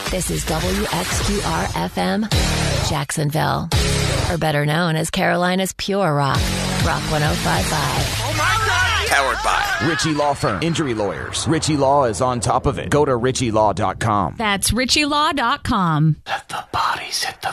This is WXQR-FM, Jacksonville. Or better known as Carolina's Pure Rock, Rock 105.5. Oh my God! Powered by Ritchie Law Firm. Injury lawyers. Ritchie Law is on top of it. Go to RitchieLaw.com. That's RitchieLaw.com. Let the bodies hit the